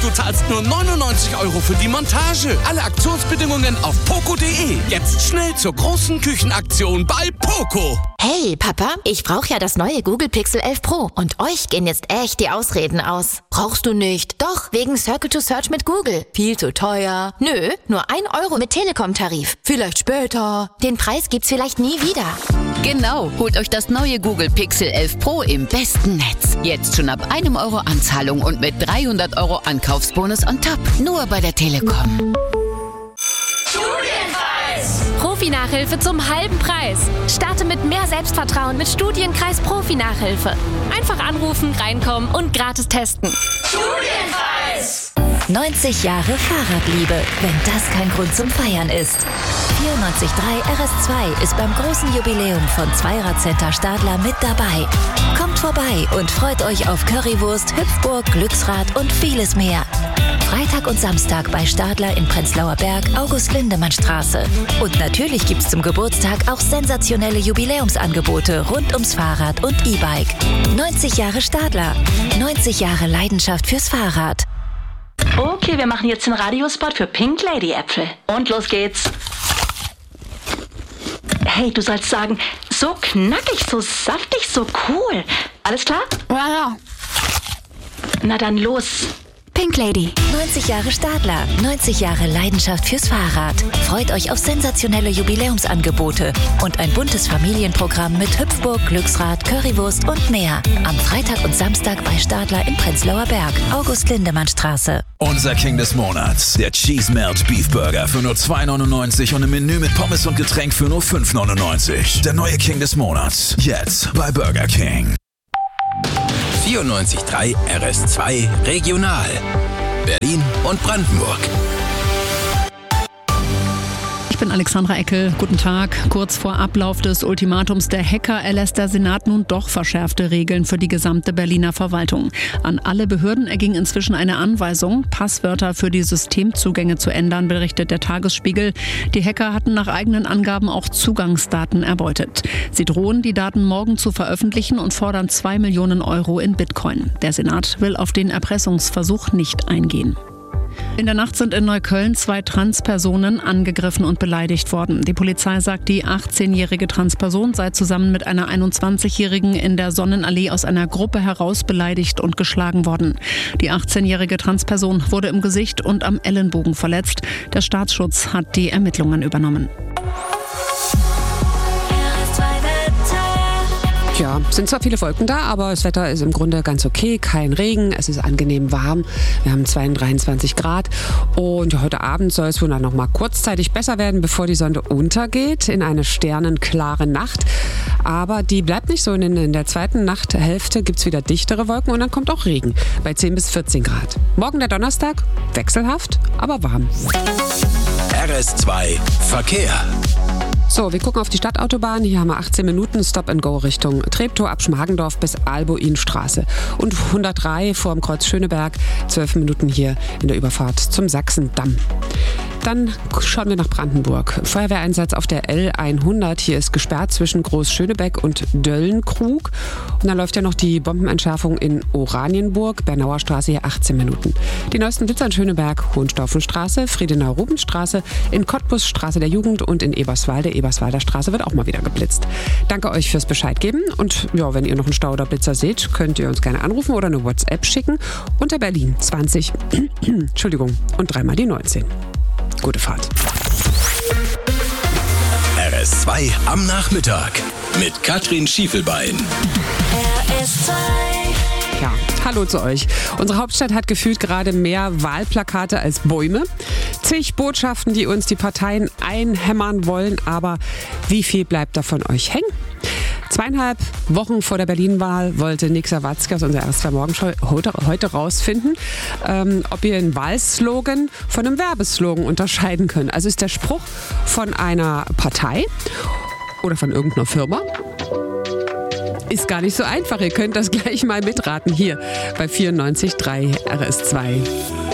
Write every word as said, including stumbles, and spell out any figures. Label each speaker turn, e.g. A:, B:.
A: du zahlst nur neunundneunzig Euro für die Montage. Alle Aktionsbedingungen auf poco punkt de. Jetzt schnell zur großen Küchenaktion bei Poco.
B: Hey Papa, ich brauche ja das neue Google Pixel elf Pro und euch gehen jetzt echt die Ausreden aus. Brauchst du nicht? Doch, wegen Circle to Search mit Google. Viel zu teuer. Nö, nur ein Euro mit Telekom-Tarif. Vielleicht später. Den Preis gibt's vielleicht nie wieder.
C: Genau, holt euch das neue Google Pixel elf Pro im besten Netz. Jetzt schon ab einem Euro Anzahlung und mit dreihundert Euro Ankaufsbonus on top. Nur bei der Telekom.
D: Profi-Nachhilfe zum halben Preis. Starte mit mehr Selbstvertrauen mit Studienkreis Profi-Nachhilfe. Einfach anrufen, reinkommen und gratis testen.
E: Studienkreis! neunzig Jahre Fahrradliebe, wenn das kein Grund zum Feiern ist. vierundneunzig Komma drei R S zwei ist beim großen Jubiläum von Zweiradcenter Stadler mit dabei. Kommt vorbei und freut euch auf Currywurst, Hüpfburg, Glücksrad und vieles mehr. Freitag und Samstag bei Stadler in Prenzlauer Berg, August-Lindemann-Straße. Und natürlich gibt's zum Geburtstag auch sensationelle Jubiläumsangebote rund ums Fahrrad und E-Bike. neunzig Jahre Stadler, neunzig Jahre Leidenschaft fürs Fahrrad.
F: Okay, wir machen jetzt den Radiospot für Pink Lady Äpfel. Und los geht's. Hey, du sollst sagen, so knackig, so saftig, so cool. Alles klar?
D: Ja, ja.
F: Na dann los.
E: Pink Lady. neunzig Jahre Stadler, neunzig Jahre Leidenschaft fürs Fahrrad. Freut euch auf sensationelle Jubiläumsangebote und ein buntes Familienprogramm mit Hüpfburg, Glücksrad, Currywurst und mehr. Am Freitag und Samstag bei Stadler in Prenzlauer Berg, August-Lindemann-Straße.
G: Unser King des Monats, der Cheese Melt Beef Burger für nur zwei neunundneunzig und ein Menü mit Pommes und Getränk für nur fünf neunundneunzig. Der neue King des Monats, jetzt bei Burger King.
H: vierundneunzig Komma drei R S zwei Regional. Berlin und Brandenburg.
I: Ich bin Alexandra Eckel. Guten Tag. Kurz vor Ablauf des Ultimatums der Hacker erlässt der Senat nun doch verschärfte Regeln für die gesamte Berliner Verwaltung. An alle Behörden erging inzwischen eine Anweisung, Passwörter für die Systemzugänge zu ändern, berichtet der Tagesspiegel. Die Hacker hatten nach eigenen Angaben auch Zugangsdaten erbeutet. Sie drohen, die Daten morgen zu veröffentlichen und fordern zwei Millionen Euro in Bitcoin. Der Senat will auf den Erpressungsversuch nicht eingehen. In der Nacht sind in Neukölln zwei Transpersonen angegriffen und beleidigt worden. Die Polizei sagt, die achtzehnjährige Transperson sei zusammen mit einer einundzwanzigjährigen in der Sonnenallee aus einer Gruppe heraus beleidigt und geschlagen worden. Die achtzehnjährige Transperson wurde im Gesicht und am Ellenbogen verletzt. Der Staatsschutz hat die Ermittlungen übernommen.
J: Ja, sind zwar viele Wolken da, aber das Wetter ist im Grunde ganz okay. Kein Regen, es ist angenehm warm. Wir haben zweiunddreißig Grad und heute Abend soll es wohl noch mal kurzzeitig besser werden, bevor die Sonne untergeht in eine sternenklare Nacht. Aber die bleibt nicht so. In, in der zweiten Nachthälfte gibt es wieder dichtere Wolken und dann kommt auch Regen bei zehn bis vierzehn Grad. Morgen der Donnerstag, wechselhaft, aber warm.
H: R S zwei Verkehr.
J: So, wir gucken auf die Stadtautobahn. Hier haben wir achtzehn Minuten Stop-and-Go Richtung Treptow ab Schmargendorf bis Albuinstraße. Und hundertdrei vor dem Kreuz Schöneberg, zwölf Minuten hier in der Überfahrt zum Sachsendamm. Dann schauen wir nach Brandenburg. Feuerwehreinsatz auf der L hundert. Hier ist gesperrt zwischen Groß-Schönebeck und Döllenkrug. Und dann läuft ja noch die Bombenentschärfung in Oranienburg, Bernauer Straße, hier achtzehn Minuten. Die neuesten Blitzer in Schöneberg, Hohenstaufenstraße, Friedenau-Rubenstraße, in Cottbus Straße der Jugend und in Eberswalde, Eberswalder Straße wird auch mal wieder geblitzt. Danke euch fürs Bescheid geben. Und ja, wenn ihr noch einen Stau oder Blitzer seht, könnt ihr uns gerne anrufen oder eine WhatsApp schicken unter Berlin zwanzig, Entschuldigung, und dreimal die neunzehn. Gute Fahrt.
H: R S zwei am Nachmittag mit Katrin Schiefelbein.
E: R S zwei.
J: Ja, hallo zu euch. Unsere Hauptstadt hat gefühlt gerade mehr Wahlplakate als Bäume. Zig Botschaften, die uns die Parteien einhämmern wollen. Aber wie viel bleibt da von euch hängen? Zweieinhalb Wochen vor der Berlin-Wahl wollte Nick Sawatzki aus unserer R S zwei Morgenschau heute, heute rausfinden, ähm, ob ihr einen Wahlslogan von einem Werbeslogan unterscheiden könnt. Also ist der Spruch von einer Partei oder von irgendeiner Firma? Ist gar nicht so einfach. Ihr könnt das gleich mal mitraten hier bei vierundneunzig Komma drei R S zwei.